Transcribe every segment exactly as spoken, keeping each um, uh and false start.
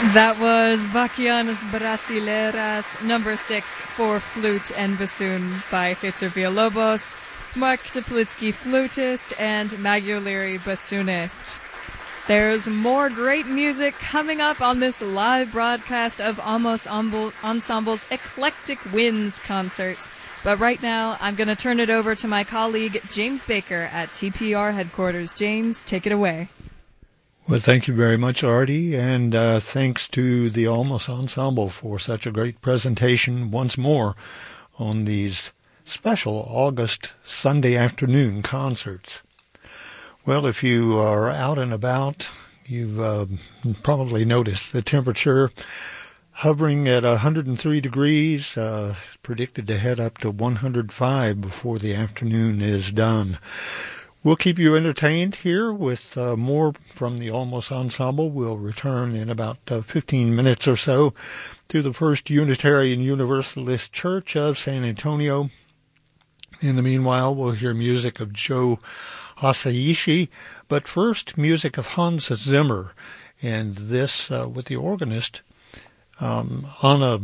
That was Vaquianas Brasileiras, number six for flute and bassoon by Heitor Villalobos, Mark Teplitsky, flutist, and Maggie O'Leary, bassoonist. There's more great music coming up on this live broadcast of Amos Ensemble's Eclectic Winds concerts. But right now, I'm going to turn it over to my colleague, James Baker at T P R headquarters. James, take it away. Well, thank you very much, Artie, and uh, thanks to the Almos Ensemble for such a great presentation once more on these special August Sunday afternoon concerts. Well, if you are out and about, you've uh, probably noticed the temperature hovering at one hundred three degrees, uh, predicted to head up to one hundred five before the afternoon is done. We'll keep you entertained here with uh, more from the Almos Ensemble. We'll return in about uh, fifteen minutes or so to the First Unitarian Universalist Church of San Antonio. In the meanwhile, we'll hear music of Joe Hisaishi, but first music of Hans Zimmer, and this uh, with the organist um, Anna,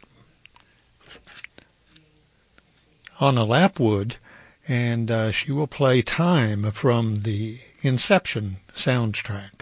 Anna Lapwood. And uh, she will play Time from the Inception soundtrack.